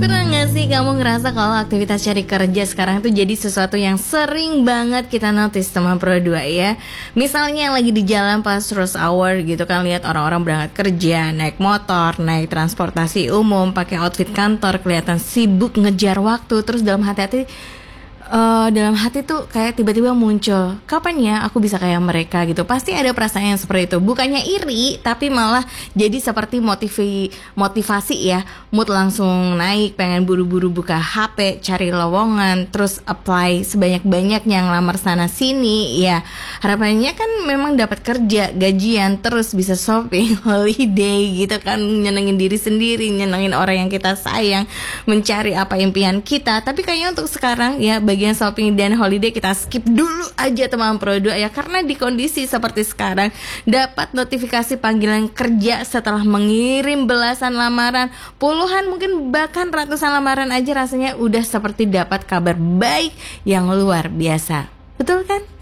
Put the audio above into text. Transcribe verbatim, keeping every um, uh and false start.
Pernah gak sih kamu ngerasa kalau aktivitas cari kerja sekarang tuh jadi sesuatu yang sering banget kita notice teman Pro dua ya? Misalnya lagi di jalan pas rush hour gitu kan, lihat orang-orang berangkat kerja, naik motor, naik transportasi umum, pakai outfit kantor, kelihatan sibuk ngejar waktu. Terus dalam hati-hati Uh, dalam hati tuh kayak tiba-tiba muncul, kapan ya aku bisa kayak mereka gitu. Pasti ada perasaan yang seperti itu. Bukannya iri, tapi malah jadi seperti motivi, motivasi ya. Mood langsung naik, pengen buru-buru buka H P, cari lowongan, terus apply sebanyak-banyaknya, ngelamar sana sini. Ya harapannya kan memang dapat kerja, gajian, terus bisa shopping, holiday gitu kan, nyenengin diri sendiri, nyenengin orang yang kita sayang, mencari apa impian kita. Tapi kayaknya untuk sekarang ya, bagian shopping dan holiday kita skip dulu aja teman Pro dua ya, karena di kondisi seperti sekarang dapat notifikasi panggilan kerja setelah mengirim belasan lamaran, puluhan mungkin bahkan ratusan lamaran aja rasanya udah seperti dapat kabar baik yang luar biasa. Betul kan?